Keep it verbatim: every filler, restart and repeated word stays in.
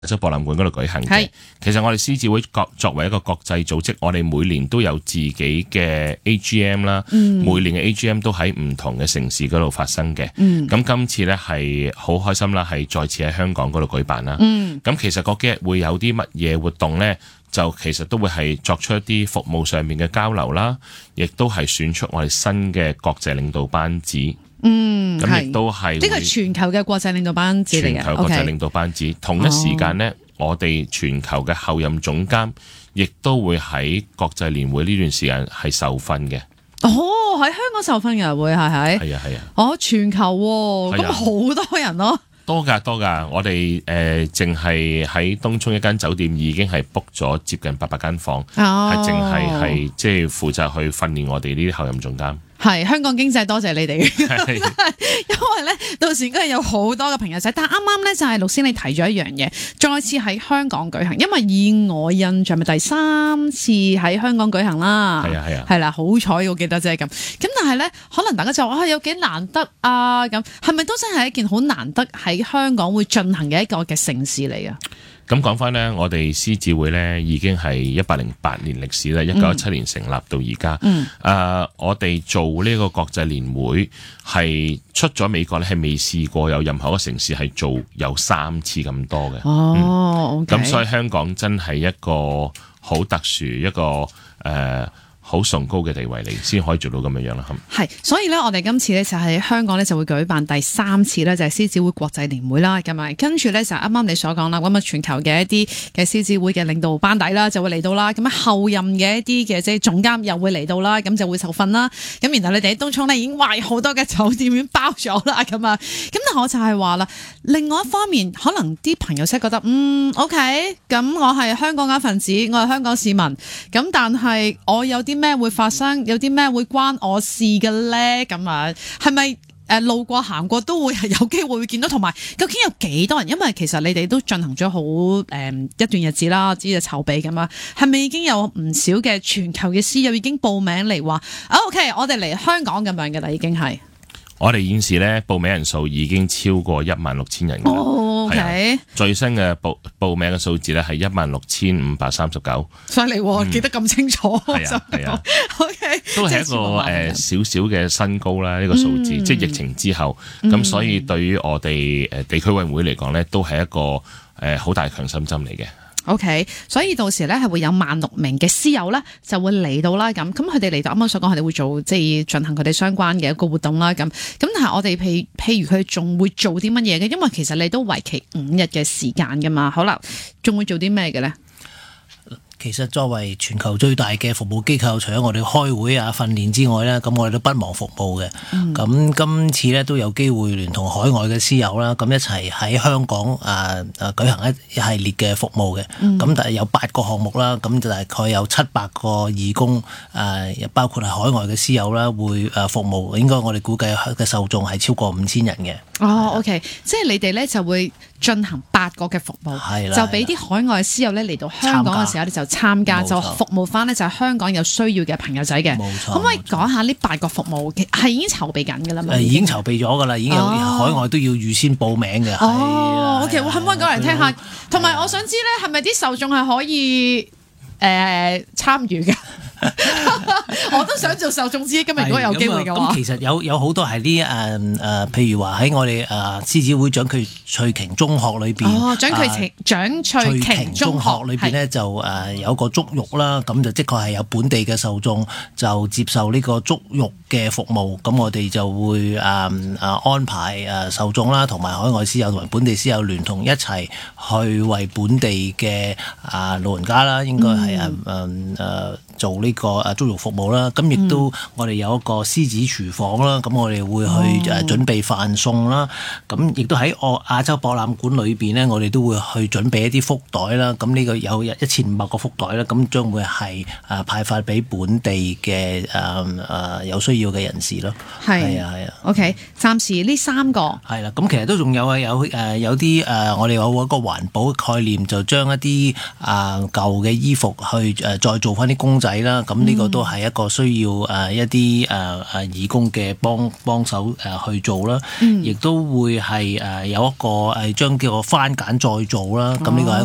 即係博覽館嗰度舉行嘅。其實我哋獅子會作為一個國際組織，我哋每年都有自己嘅 A G M 啦、嗯，每年嘅 A G M 都喺唔同嘅城市嗰度發生嘅。咁、嗯、今次呢係好開心啦，係再次喺香港嗰度舉辦啦。咁、嗯、其實嗰幾日會有啲乜嘢活動呢？就其實都會係作出一啲服務上面嘅交流啦，亦都係選出我哋新嘅國際領導班子。 嗯， 咁亦都係呢個係全球嘅國際領導班子嚟嘅。 全球國際領導班子， okay. 同一時間呢、哦，我哋全球嘅候任總監亦都會喺國際年會呢段時間係受訓嘅。 哦，喺香港受訓嘅會係係？係啊係啊。哦，全球喎，咁好多人咯。 多㗎多㗎，我哋誒淨係喺東涌一間酒店已經係 book 咗接近八百間房，係淨係係即係負責去訓練我哋呢啲候任總監。 係香港經濟多謝你哋，因為咧到時應該有好多嘅朋友仔，但係啱啱咧就係陸師你提咗一樣嘢，再次喺香港舉行，因為以我印象咪第三次喺香港舉行啦，係啊係啊，係啦，好彩我記得啫咁，咁但係咧可能大家就話啊有幾難得啊咁，係咪都真係一件好難得喺香港會進行嘅一個嘅盛事嚟啊？ 咁講翻呢，我哋獅子會呢已經係一百零八年歷史啦，一九一七年成立到而家。嗯，誒、呃，我哋做呢個國際年會係出咗美國呢係未試過有任何一個城市係做有三次咁多嘅。 哦，咁、 嗯 okay. 所以香港真係一個好特殊一個誒。呃好崇高嘅地位嚟，先可以做到咁樣樣啦。 係，所以咧，我哋今次咧就喺香港咧就會舉辦第三次咧，就係獅子會國際年會啦。咁啊，跟住咧就啱啱你所講啦，咁啊全球嘅一啲嘅獅子會嘅領導班底啦，就會嚟到啦。咁啊後任嘅一啲嘅即係總監又會嚟到啦，咁就會受訓啦。咁然後你哋喺東涌咧已經哇好多嘅酒店已經包咗啦。咁啊，咁但係我就係話啦，另外一方面，可能啲朋友先覺得嗯 OK，咁我係香港嘅一份子，我係香港市民，咁但係我有啲咩會發生？有啲咩會關我事嘅咧？咁啊，係咪誒路過行過都會係有機會會見到？同埋究竟有幾多人？因為其實你哋都進行咗好誒一段日子啦，知道籌備咁啊，係咪已經有唔少嘅全球嘅獅友已經報名嚟話、啊、OK， 我哋嚟香港咁樣嘅啦，已經係。 我哋現時咧報名人數已經超過一萬六千人㗎啦。 哦 OK， 最新嘅報報名嘅數字咧係一萬六千五百三十九。犀利喎，記得咁清楚。 係啊係啊。 OK， 都係一個誒少少嘅新高啦，呢、呢個數字，嗯、即係疫情之後，咁、嗯、所以對於我哋誒地區委員會嚟講咧，都係一個誒好大強心針嚟嘅。 OK， 所以到時咧係會有萬六名嘅獅友咧就會嚟到啦，咁咁佢哋嚟到啱啱所講，佢哋會做即係進行佢哋相關嘅一個活動啦，咁咁但係我哋譬譬如佢哋仲會做啲乜嘢嘅？因為其實你都為期五日嘅時間噶嘛，好啦，仲會做啲咩嘅咧？ 其實作為全球最大嘅服務機構，除咗我哋開會啊、訓練之外呢，咁我哋都不忘服務嘅。咁、嗯、今次呢，都有機會聯同海外嘅獅友啦，咁一齊喺香港啊啊舉行一系列嘅服務嘅。咁、嗯、但係有八個項目啦，咁就大概有七百個義工，誒包括係海外嘅獅友啦，會誒服務。應該我哋估計嘅受眾係超過五千人嘅。 哦 ，OK， 即係你哋呢就會進行八個嘅服務，就俾啲海外獅友呢嚟到香港嘅時候咧就參加，就服務翻呢就係香港有需要嘅朋友仔嘅。冇錯，可唔可以講下呢八個服務係已經籌備緊㗎啦？ 已經籌備咗㗎啦，已經有海外都要預先報名嘅。 哦，OK，我可唔可以講嚟聽下？同埋我想知咧，係咪啲受眾係可以誒參與嘅？我都想做受眾之一，今日如果有機會嘅話， 咁其實有有好多係啲誒誒，譬如話喺我哋誒獅子會蔣翠瓊中學裏邊， 哦，蔣翠瓊蔣翠瓊中學裏邊咧就誒有個足浴啦，咁就的確係有本地嘅受眾就接受呢個足浴嘅服務，咁我哋就會誒誒安排誒受眾啦，同埋海外獅友同埋本地獅友聯同一齊去為本地嘅啊老人家啦，應該係誒誒誒做呢個誒足浴服務啦，咁亦都我哋有一個獅子廚房啦，咁我哋會去誒準備飯餸啦，咁亦都喺我亞洲博覽館裏邊呢，我哋都會去準備一啲福袋啦，咁呢個有一千五百個福袋啦，咁將會係誒派發俾本地嘅誒誒有需要嘅人士咯。係啊係啊。OK， 暫時呢三個係啦，咁其實都仲有啊，有誒有啲誒我哋有一個環保概念，就將一啲啊舊嘅衣服去誒再做翻啲公仔仔啦，咁呢個都係一個需要誒一啲誒誒義工嘅幫幫手誒去做啦，亦、嗯、都會係誒有一個誒將叫個番梘再造啦，咁呢個係